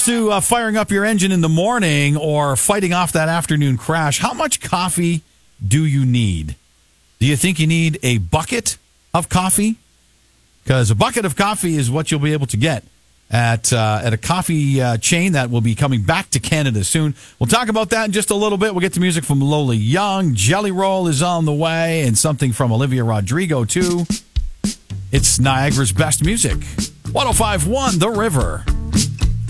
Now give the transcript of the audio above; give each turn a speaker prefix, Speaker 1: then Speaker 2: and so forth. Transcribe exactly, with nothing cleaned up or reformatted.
Speaker 1: To uh, firing up your engine in the morning or fighting off that afternoon crash, how much coffee do you need? Do you think you need a bucket of coffee? Because a bucket of coffee is what you'll be able to get at uh, at a coffee uh, chain that will be coming back to Canada soon. We'll talk about that in just a little bit. We'll get to music from Lola Young. Jelly Roll is on the way, and something from Olivia Rodrigo, too. It's Niagara's best music. one oh five point one The River.